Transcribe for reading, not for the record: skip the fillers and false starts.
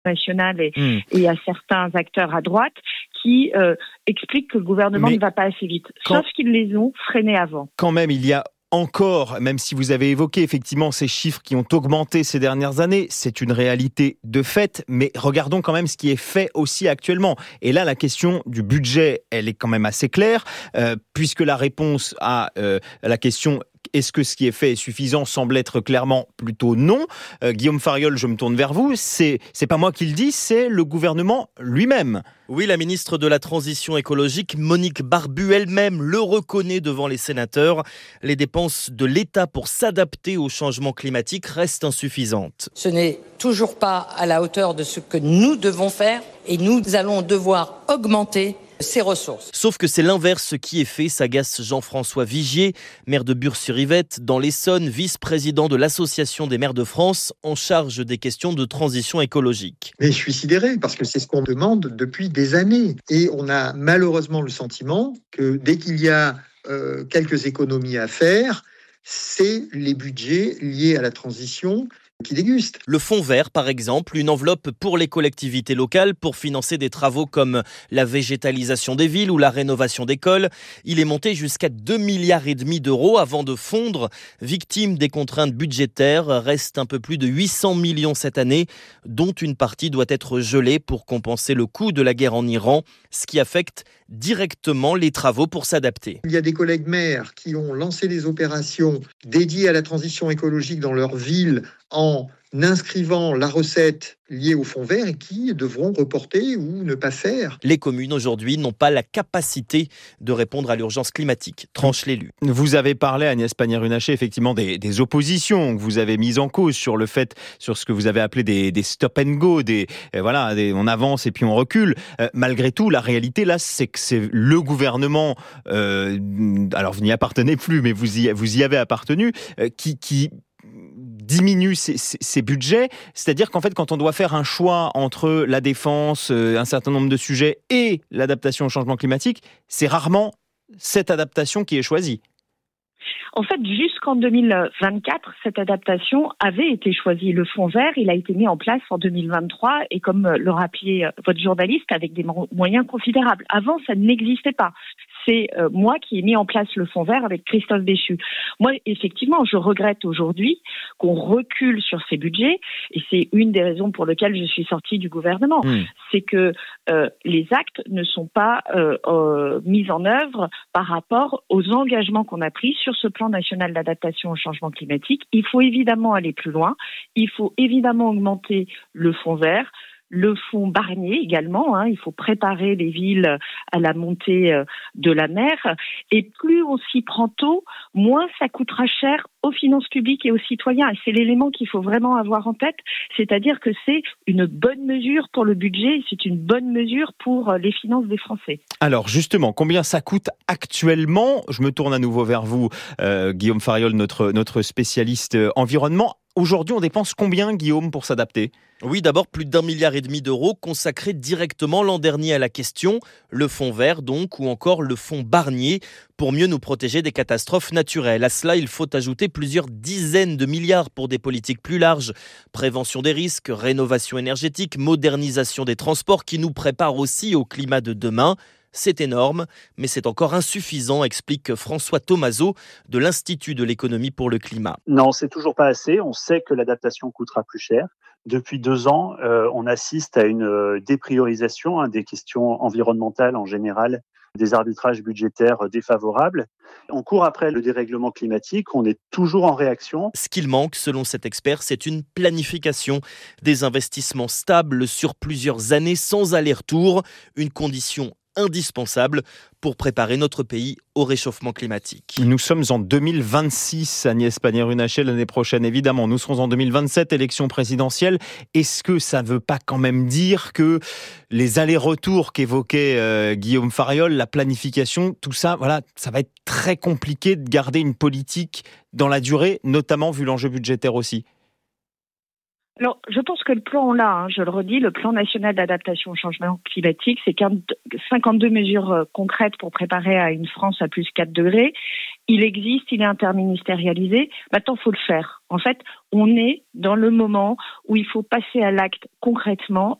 national et à certains acteurs à droite qui expliquent que le gouvernement ne va pas assez vite. Sauf qu'ils les ont freinés avant. Quand même, il y a encore, même si vous avez évoqué effectivement ces chiffres qui ont augmenté ces dernières années, c'est une réalité de fait, mais regardons quand même ce qui est fait aussi actuellement. Et là, la question du budget, elle est quand même assez claire, puisque la réponse à la question est-ce que ce qui est fait est suffisant semble être clairement plutôt non. Guillaume Fariol, je me tourne vers vous. C'est pas moi qui le dis, c'est le gouvernement lui-même. Oui, la ministre de la Transition écologique, Monique Barbu, elle-même le reconnaît devant les sénateurs. Les dépenses de l'État pour s'adapter au changement climatique restent insuffisantes. Ce n'est toujours pas à la hauteur de ce que nous devons faire et nous allons devoir augmenter ses ressources. Sauf que c'est l'inverse qui est fait, s'agace Jean-François Vigier, maire de Bures-sur-Yvette, dans l'Essonne, vice-président de l'Association des maires de France, en charge des questions de transition écologique. Mais je suis sidéré, parce que c'est ce qu'on demande depuis des années. Et on a malheureusement le sentiment que dès qu'il y a quelques économies à faire, c'est les budgets liés à la transition qui dégustent. Le fonds vert, par exemple, une enveloppe pour les collectivités locales pour financer des travaux comme la végétalisation des villes ou la rénovation d'écoles. Il est monté jusqu'à 2,5 milliards d'euros avant de fondre. Victime des contraintes budgétaires, reste un peu plus de 800 millions cette année, dont une partie doit être gelée pour compenser le coût de la guerre en Iran, ce qui affecte directement les travaux pour s'adapter. Il y a des collègues maires qui ont lancé des opérations dédiées à la transition écologique dans leur ville en inscrivant la recette liée au fonds vert et qui devront reporter ou ne pas faire. Les communes aujourd'hui n'ont pas la capacité de répondre à l'urgence climatique, tranche l'élu. Vous avez parlé, Agnès Pannier-Runacher, effectivement des oppositions que vous avez mises en cause sur ce que vous avez appelé des stop and go, on avance et puis on recule. Malgré tout, la réalité là, c'est que c'est le gouvernement, alors vous n'y appartenez plus, mais vous y avez appartenu, qui diminue ses budgets, c'est-à-dire qu'en fait, quand on doit faire un choix entre la défense, un certain nombre de sujets et l'adaptation au changement climatique, c'est rarement cette adaptation qui est choisie. En fait, jusqu'en 2024, cette adaptation avait été choisie. Le fonds vert, il a été mis en place en 2023 et comme le rappelait votre journaliste, avec des moyens considérables. Avant, ça n'existait pas. C'est moi qui ai mis en place le fonds vert avec Christophe Béchu. Moi, effectivement, je regrette aujourd'hui qu'on recule sur ces budgets et c'est une des raisons pour lesquelles je suis sortie du gouvernement. C'est que les actes ne sont pas mis en œuvre par rapport aux engagements qu'on a pris sur ce plan national d'adaptation au changement climatique. Il faut évidemment aller plus loin. Il faut évidemment augmenter le fonds vert. Le fonds Barnier également, il faut préparer les villes à la montée de la mer. Et plus on s'y prend tôt, moins ça coûtera cher aux finances publiques et aux citoyens. Et c'est l'élément qu'il faut vraiment avoir en tête, c'est-à-dire que c'est une bonne mesure pour le budget, c'est une bonne mesure pour les finances des Français. Alors justement, combien ça coûte actuellement ? Je me tourne à nouveau vers vous, Guillaume Fariol, notre spécialiste environnement. Aujourd'hui, on dépense combien, Guillaume, pour s'adapter ? Oui, d'abord, plus d'1,5 milliard d'euros consacrés directement l'an dernier à la question, le fonds vert donc, ou encore le fonds Barnier, pour mieux nous protéger des catastrophes naturelles. À cela, il faut ajouter plusieurs dizaines de milliards pour des politiques plus larges. Prévention des risques, rénovation énergétique, modernisation des transports qui nous préparent aussi au climat de demain. C'est énorme, mais c'est encore insuffisant, explique François Thomazeau de l'Institut de l'économie pour le climat. Non, c'est toujours pas assez. On sait que l'adaptation coûtera plus cher. Depuis 2 ans, on assiste à une dépriorisation des questions environnementales en général, des arbitrages budgétaires défavorables. On court après le dérèglement climatique, on est toujours en réaction. Ce qu'il manque, selon cet expert, c'est une planification, des investissements stables sur plusieurs années sans aller-retour, une condition indispensable pour préparer notre pays au réchauffement climatique. Nous sommes en 2026, Agnès Pannier-Runacher, l'année prochaine, évidemment. Nous serons en 2027, élection présidentielle. Est-ce que ça ne veut pas quand même dire que les allers-retours qu'évoquait Guillaume Fariol, la planification, tout ça, ça va être très compliqué de garder une politique dans la durée, notamment vu l'enjeu budgétaire aussi ? Alors, je pense que le plan, on l'a, je le redis, le plan national d'adaptation au changement climatique, c'est 52 mesures concrètes pour préparer à une France à plus 4 degrés. Il existe, il est interministérialisé. Maintenant, il faut le faire. En fait, on est dans le moment où il faut passer à l'acte concrètement